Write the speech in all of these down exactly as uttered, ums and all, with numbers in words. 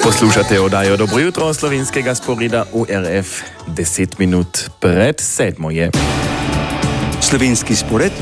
Poslušate oddajo Dobro jutro slovenskega sporeda U R F. Deset minut pred sedmo je. Slovenski spored,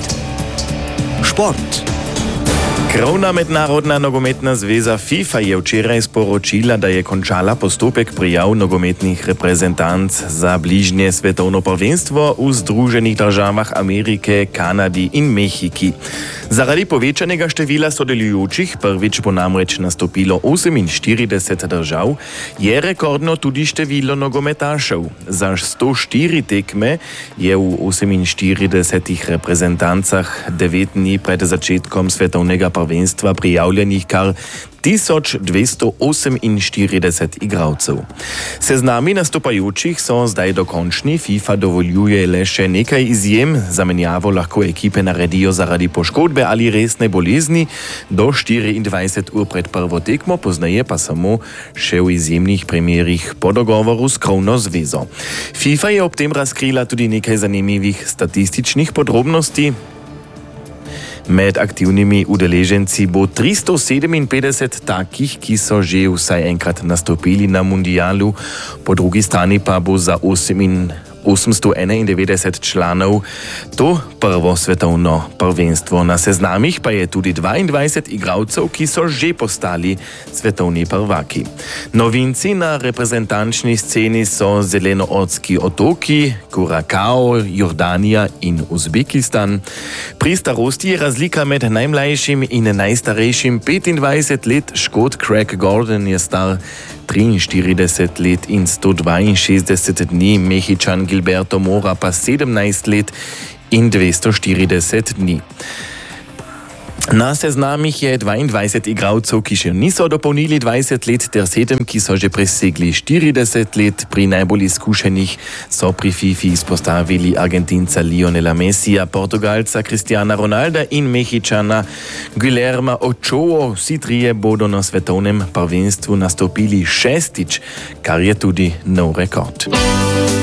šport. Krovna mednarodna nogometna zveza FIFA je včeraj sporočila, da je končala postopek prijav nogometnih reprezentanc za bližnje svetovno prvenstvo v Združenih državah Amerike, Kanadi in Mehiki. Zaradi povečanega števila sodelujočih, prvič bo namreč nastopilo oseminštirideset držav, je rekordno tudi število nogometašev. Za sto štiri tekme je v oseminštiridesetih reprezentancah devet dni pred začetkom svetovnega prvenstva prijavljenih kar tisoč dvesto oseminštirideset igralcev. Seznami nastopajočih so zdaj dokončni, FIFA dovoljuje le še nekaj izjem, zamenjavo lahko ekipe naredijo zaradi poškodbe ali resne bolezni do štiriindvajset ur pred prvo tekmo, pozneje pa samo še v izjemnih primerih po dogovoru s krovno zvezo. FIFA je ob tem razkrila tudi nekaj zanimivih statističnih podrobnosti. Med aktivnimi udeleženci bo tristo sedeminpetdeset takih, ki so že vsaj enkrat nastopili na mundialu, po drugi strani pa bo za osemsto enaindevetdeset članov to prvo svetovno prvenstvo. Na seznamih pa je tudi dvaindvajset igralcev, ki so že postali svetovni prvaki. Novinci na reprezentančni sceni so Zelenoortski otoki, Kurakao, Jordanija in Uzbekistan. Pri starosti je razlika med najmlajšim in najstarejšim petindvajset let. Škot Craig Gordon je star triinštirideset let in sto dvainšestdeset dni, Mehičan Gilberto Mora pa sedemnajst let in dvesto štirideset dni. Na seznamih je dvaindvajset igralcev, ki še niso dopolnili dvajset let, ter sedem, ki so že presegli štirideset let. Pri najbolj izkušenih so pri FIFA izpostavili Argentinca Lionela Messija, Portugalca Cristiana Ronalda in Mehičana Guillerma Ochoa. Vsi trije bodo na svetovnem prvenstvu nastopili šestič, kar je tudi nov rekord.